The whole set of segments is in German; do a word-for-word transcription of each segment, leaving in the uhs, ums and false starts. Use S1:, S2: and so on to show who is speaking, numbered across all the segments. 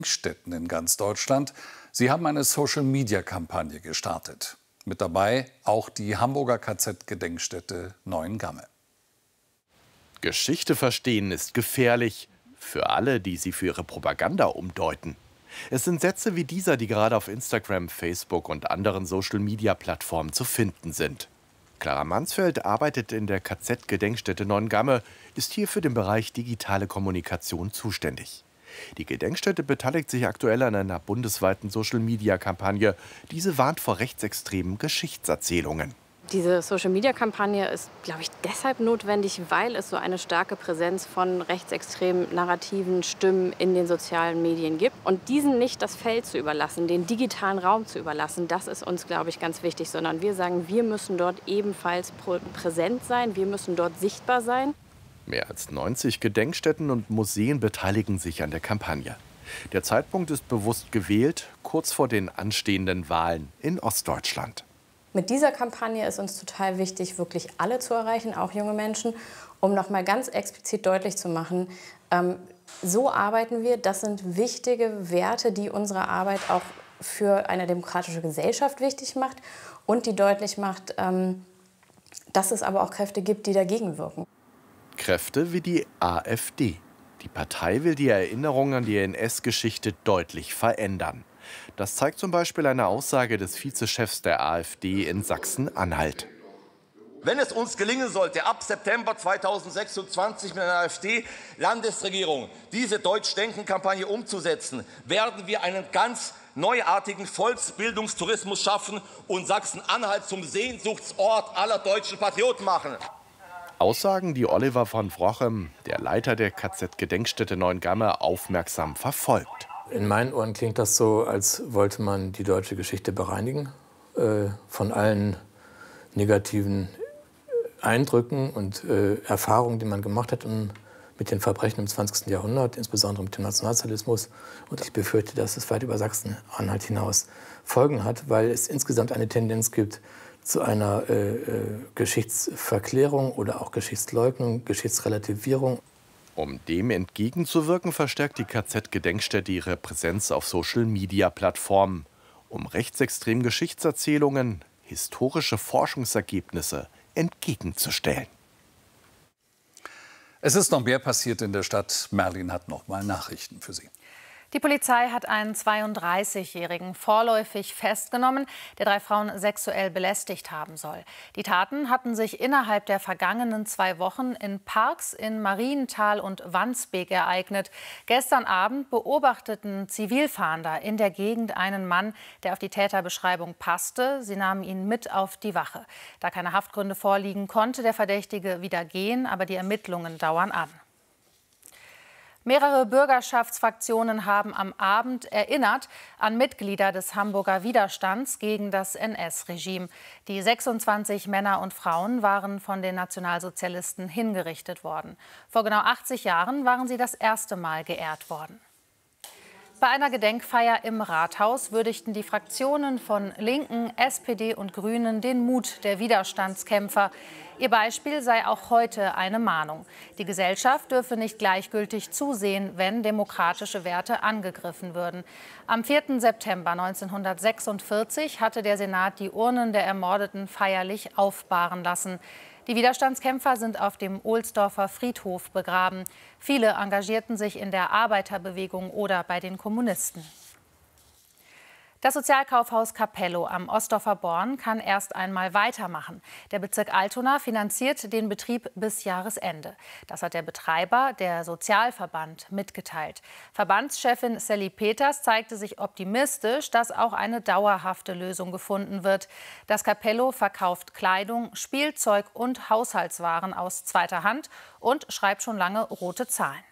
S1: Städten in ganz Deutschland. Sie haben eine Social-Media-Kampagne gestartet. Mit dabei auch die Hamburger K Z-Gedenkstätte Neuengamme.
S2: Geschichte verstehen ist gefährlich für alle, die sie für ihre Propaganda umdeuten. Es sind Sätze wie dieser, die gerade auf Instagram, Facebook und anderen Social-Media-Plattformen zu finden sind. Clara Mansfeld arbeitet in der K Z-Gedenkstätte Neuengamme, ist hier für den Bereich digitale Kommunikation zuständig. Die Gedenkstätte beteiligt sich aktuell an einer bundesweiten Social-Media-Kampagne. Diese warnt vor rechtsextremen Geschichtserzählungen.
S3: Diese Social-Media-Kampagne ist, glaube ich, deshalb notwendig, weil es so eine starke Präsenz von rechtsextremen narrativen Stimmen in den sozialen Medien gibt. Und diesen nicht das Feld zu überlassen, den digitalen Raum zu überlassen, das ist uns, glaube ich, ganz wichtig. Sondern wir sagen, wir müssen dort ebenfalls präsent sein, wir müssen dort sichtbar sein.
S2: Mehr als neunzig Gedenkstätten und Museen beteiligen sich an der Kampagne. Der Zeitpunkt ist bewusst gewählt, kurz vor den anstehenden Wahlen in Ostdeutschland.
S3: Mit dieser Kampagne ist uns total wichtig, wirklich alle zu erreichen, auch junge Menschen, um noch mal ganz explizit deutlich zu machen, ähm, so arbeiten wir. Das sind wichtige Werte, die unsere Arbeit auch für eine demokratische Gesellschaft wichtig macht und die deutlich macht, ähm, dass es aber auch Kräfte gibt, die dagegen wirken.
S2: Kräfte wie die AfD. Die Partei will die Erinnerung an die N S-Geschichte deutlich verändern. Das zeigt zum Beispiel eine Aussage des Vizechefs der AfD in Sachsen-Anhalt.
S4: Wenn es uns gelingen sollte, ab September zweitausendsechsundzwanzig mit einer AfD-Landesregierung diese Deutschdenken-Kampagne umzusetzen, werden wir einen ganz neuartigen Volksbildungstourismus schaffen und Sachsen-Anhalt zum Sehnsuchtsort aller deutschen Patrioten machen.
S2: Aussagen, die Oliver von Vrochem, der Leiter der K Z-Gedenkstätte Neuengamme, aufmerksam verfolgt.
S5: In meinen Ohren klingt das so, als wollte man die deutsche Geschichte bereinigen äh, von allen negativen Eindrücken und äh, Erfahrungen, die man gemacht hat und mit den Verbrechen im zwanzigsten Jahrhundert, insbesondere mit dem Nationalsozialismus. Und ich befürchte, dass es weit über Sachsen-Anhalt hinaus Folgen hat, weil es insgesamt eine Tendenz gibt zu einer äh, äh, Geschichtsverklärung oder auch Geschichtsleugnung, Geschichtsrelativierung.
S2: Um dem entgegenzuwirken, verstärkt die K Z-Gedenkstätte ihre Präsenz auf Social-Media-Plattformen, um rechtsextremen Geschichtserzählungen, historische Forschungsergebnisse entgegenzustellen.
S1: Es ist noch mehr passiert in der Stadt. Merlin hat noch mal Nachrichten für Sie.
S6: Die Polizei hat einen zweiunddreißigjährigen vorläufig festgenommen, der drei Frauen sexuell belästigt haben soll. Die Taten hatten sich innerhalb der vergangenen zwei Wochen in Parks in Marienthal und Wandsbek ereignet. Gestern Abend beobachteten Zivilfahnder in der Gegend einen Mann, der auf die Täterbeschreibung passte. Sie nahmen ihn mit auf die Wache. Da keine Haftgründe vorliegen, konnte der Verdächtige wieder gehen, aber die Ermittlungen dauern an. Mehrere Bürgerschaftsfraktionen haben am Abend erinnert an Mitglieder des Hamburger Widerstands gegen das N S-Regime. Die sechsundzwanzig Männer und Frauen waren von den Nationalsozialisten hingerichtet worden. Vor genau achtzig Jahren waren sie das erste Mal geehrt worden. Bei einer Gedenkfeier im Rathaus würdigten die Fraktionen von Linken, S P D und Grünen den Mut der Widerstandskämpfer. Ihr Beispiel sei auch heute eine Mahnung. Die Gesellschaft dürfe nicht gleichgültig zusehen, wenn demokratische Werte angegriffen würden. Am vierten September neunzehnhundertsechsundvierzig hatte der Senat die Urnen der Ermordeten feierlich aufbahren lassen. Die Widerstandskämpfer sind auf dem Ohlsdorfer Friedhof begraben. Viele engagierten sich in der Arbeiterbewegung oder bei den Kommunisten. Das Sozialkaufhaus Capello am Ostdorfer Born kann erst einmal weitermachen. Der Bezirk Altona finanziert den Betrieb bis Jahresende. Das hat der Betreiber, der Sozialverband, mitgeteilt. Verbandschefin Sally Peters zeigte sich optimistisch, dass auch eine dauerhafte Lösung gefunden wird. Das Capello verkauft Kleidung, Spielzeug und Haushaltswaren aus zweiter Hand und schreibt schon lange rote Zahlen.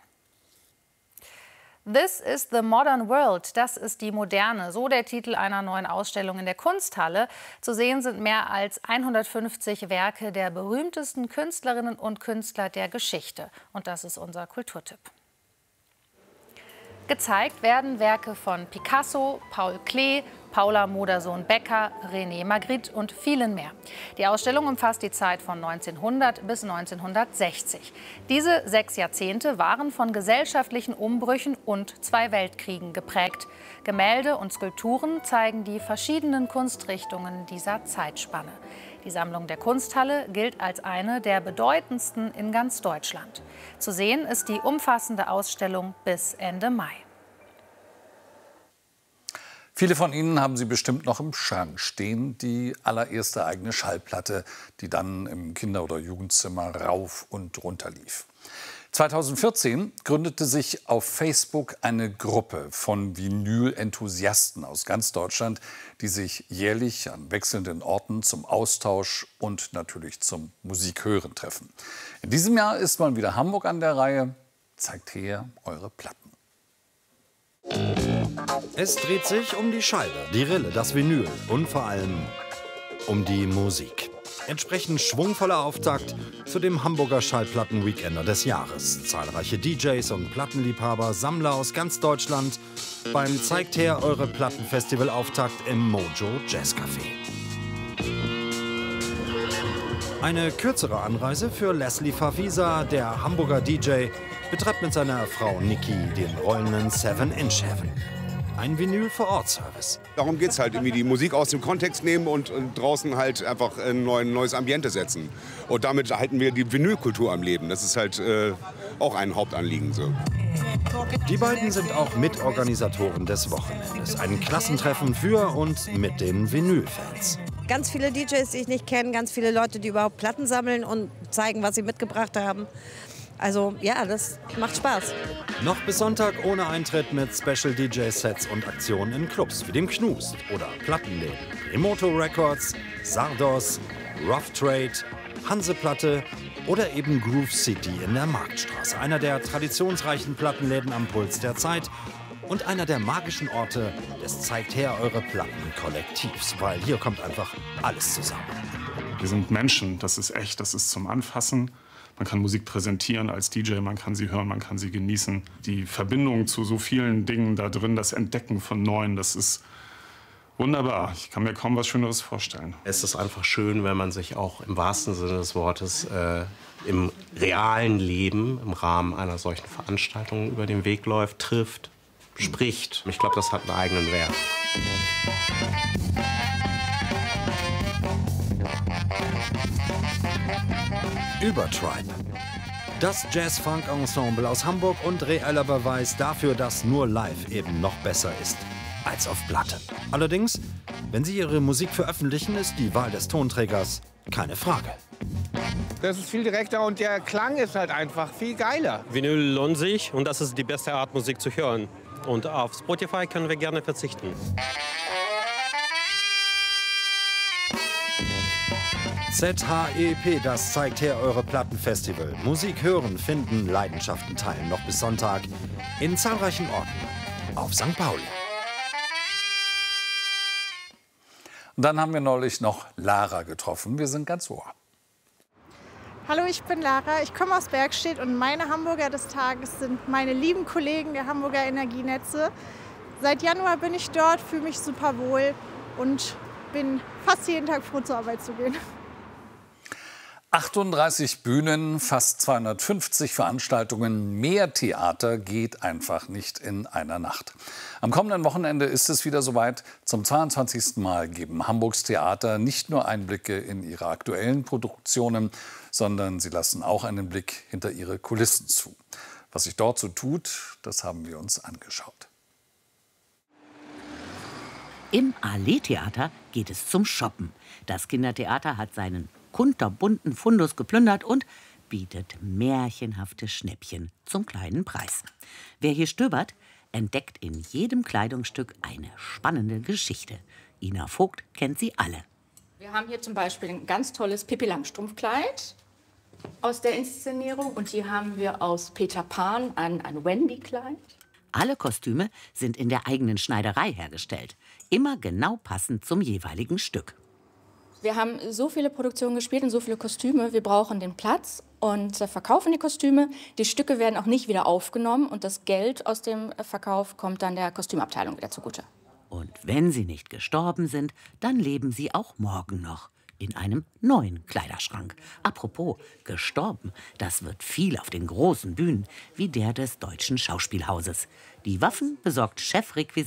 S6: This is the modern world. Das ist die Moderne, so der Titel einer neuen Ausstellung in der Kunsthalle. Zu sehen sind mehr als hundertfünfzig Werke der berühmtesten Künstlerinnen und Künstler der Geschichte. Und das ist unser Kulturtipp. Gezeigt werden Werke von Picasso, Paul Klee, Paula Modersohn-Becker, René Magritte und vielen mehr. Die Ausstellung umfasst die Zeit von neunzehnhundert bis neunzehnhundertsechzig. Diese sechs Jahrzehnte waren von gesellschaftlichen Umbrüchen und zwei Weltkriegen geprägt. Gemälde und Skulpturen zeigen die verschiedenen Kunstrichtungen dieser Zeitspanne. Die Sammlung der Kunsthalle gilt als eine der bedeutendsten in ganz Deutschland. Zu sehen ist die umfassende Ausstellung bis Ende Mai.
S1: Viele von Ihnen haben sie bestimmt noch im Schrank stehen, die allererste eigene Schallplatte, die dann im Kinder- oder Jugendzimmer rauf und runter lief. zweitausendvierzehn gründete sich auf Facebook eine Gruppe von Vinyl-Enthusiasten aus ganz Deutschland, die sich jährlich an wechselnden Orten zum Austausch und natürlich zum Musikhören treffen. In diesem Jahr ist mal wieder Hamburg an der Reihe. Zeigt her eure Platten.
S7: Es dreht sich um die Scheibe, die Rille, das Vinyl und vor allem um die Musik. Entsprechend schwungvoller Auftakt zu dem Hamburger Schallplatten-Weekender des Jahres. Zahlreiche D Js und Plattenliebhaber, Sammler aus ganz Deutschland beim Zeigt her eure Platten-Festival-Auftakt im Mojo Jazz Café. Eine kürzere Anreise für Leslie Favisa, der Hamburger D J, betreibt mit seiner Frau Niki den rollenden seven inch Heaven. Ein Vinyl-Vor-Ort-Service.
S8: Darum geht es halt, irgendwie die Musik aus dem Kontext nehmen und, und draußen halt einfach ein neuen, neues Ambiente setzen. Und damit halten wir die Vinylkultur am Leben. Das ist halt äh, auch ein Hauptanliegen. So.
S7: Die beiden sind auch Mitorganisatoren des Wochenendes. Ein Klassentreffen für und mit den Vinyl-Fans.
S9: Ganz viele D Js, die ich nicht kenne, ganz viele Leute, die überhaupt Platten sammeln und zeigen, was sie mitgebracht haben. Also ja, das macht Spaß.
S7: Noch bis Sonntag ohne Eintritt mit Special D J-Sets und Aktionen in Clubs wie dem Knust oder Plattenläden. Emoto Records, Sardos, Rough Trade, Hanseplatte oder eben Groove City in der Marktstraße. Einer der traditionsreichen Plattenläden am Puls der Zeit und einer der magischen Orte des Zeigt her eure Platten-Kollektivs, weil hier kommt einfach alles zusammen.
S10: Wir sind Menschen, das ist echt, das ist zum Anfassen. Man kann Musik präsentieren als D J, man kann sie hören, man kann sie genießen. Die Verbindung zu so vielen Dingen da drin, das Entdecken von Neuen, das ist wunderbar. Ich kann mir kaum was Schöneres vorstellen.
S11: Es ist einfach schön, wenn man sich auch im wahrsten Sinne des Wortes äh, im realen Leben, im Rahmen einer solchen Veranstaltung über den Weg läuft, trifft, spricht. Ich glaube, das hat einen eigenen Wert.
S7: Übertribe. Das Jazz-Funk-Ensemble aus Hamburg und reeller Beweis dafür, dass nur live eben noch besser ist als auf Platte. Allerdings, wenn Sie Ihre Musik veröffentlichen, ist die Wahl des Tonträgers keine Frage.
S12: Das ist viel direkter und der Klang ist halt einfach viel geiler.
S13: Vinyl lohnt sich und das ist die beste Art, Musik zu hören. Und auf Spotify können wir gerne verzichten.
S7: Z H E P, das zeigt her eure Plattenfestival. Musik hören, finden, Leidenschaften teilen. Noch bis Sonntag in zahlreichen Orten auf Sankt Pauli.
S1: Und dann haben wir neulich noch Lara getroffen. Wir sind ganz ohr.
S14: Hallo, ich bin Lara. Ich komme aus Bergstedt und meine Hamburger des Tages sind meine lieben Kollegen der Hamburger Energienetze. Seit Januar bin ich dort, fühle mich super wohl und bin fast jeden Tag froh, zur Arbeit zu gehen.
S1: achtunddreißig Bühnen, fast zweihundertfünfzig Veranstaltungen, mehr Theater geht einfach nicht in einer Nacht. Am kommenden Wochenende ist es wieder soweit. Zum zweiundzwanzigsten Mal geben Hamburgs Theater nicht nur Einblicke in ihre aktuellen Produktionen, sondern sie lassen auch einen Blick hinter ihre Kulissen zu. Was sich dort so tut, das haben wir uns angeschaut.
S15: Im Allee-Theater geht es zum Shoppen. Das Kindertheater hat seinen kunterbunten Fundus geplündert und bietet märchenhafte Schnäppchen zum kleinen Preis. Wer hier stöbert, entdeckt in jedem Kleidungsstück eine spannende Geschichte. Ina Vogt kennt sie alle.
S16: Wir haben hier zum Beispiel ein ganz tolles Pippi Langstrumpf-Kleid aus der Inszenierung. Und hier haben wir aus Peter Pan ein, ein Wendy-Kleid.
S15: Alle Kostüme sind in der eigenen Schneiderei hergestellt. Immer genau passend zum jeweiligen Stück.
S16: Wir haben so viele Produktionen gespielt und so viele Kostüme. Wir brauchen den Platz und verkaufen die Kostüme. Die Stücke werden auch nicht wieder aufgenommen. Und das Geld aus dem Verkauf kommt dann der Kostümabteilung wieder zugute.
S15: Und wenn sie nicht gestorben sind, dann leben sie auch morgen noch in einem neuen Kleiderschrank. Apropos gestorben, das wird viel auf den großen Bühnen, wie der des Deutschen Schauspielhauses. Die Waffen besorgt Chefrequisite